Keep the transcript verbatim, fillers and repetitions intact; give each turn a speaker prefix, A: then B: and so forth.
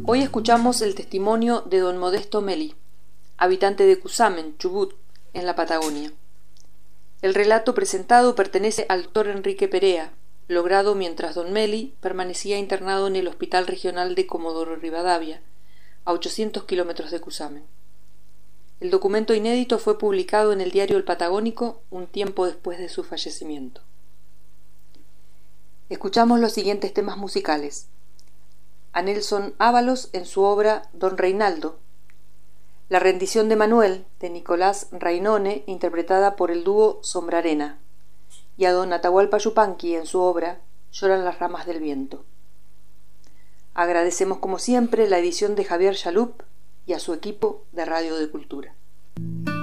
A: Hoy escuchamos el testimonio de don Modesto Meli, habitante de Cusamen, Chubut, en la Patagonia. El relato presentado pertenece al doctor Enrique Perea, logrado mientras don Meli permanecía internado en el Hospital Regional de Comodoro Rivadavia, a ochocientos kilómetros de Cusamen. El documento inédito fue publicado en el diario El Patagónico un tiempo después de su fallecimiento. Escuchamos los siguientes temas musicales: a Nelson Ábalos en su obra Don Reinaldo, La rendición de Manuel, de Nicolás Rainone, interpretada por el dúo Sombrarena, y a don Atahualpa Yupanqui en su obra Lloran las ramas del viento. Agradecemos como siempre la edición de Javier Chalup y a su equipo de Radio de Cultura.